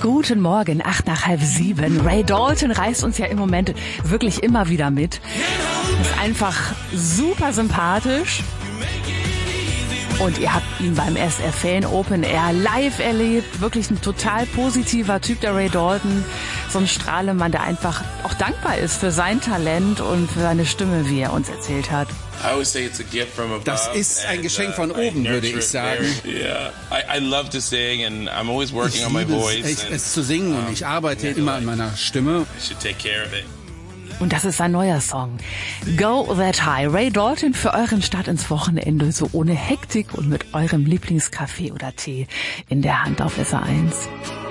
Guten Morgen, 6:08. Ray Dalton reißt uns ja im Moment wirklich immer wieder mit. Ist einfach super sympathisch. Und ihr habt ihn beim SRF Fan Open Air live erlebt. Wirklich ein total positiver Typ, der Ray Dalton. So ein Strahlemann, der einfach auch dankbar ist für sein Talent und für seine Stimme, wie er uns erzählt hat. Das ist ein Geschenk von oben, würde ich sagen. Ich liebe es zu singen und ich arbeite immer an meiner Stimme. Und das ist sein neuer Song. Go That High. Ray Dalton für euren Start ins Wochenende, so ohne Hektik und mit eurem Lieblingskaffee oder Tee in der Hand auf SR1.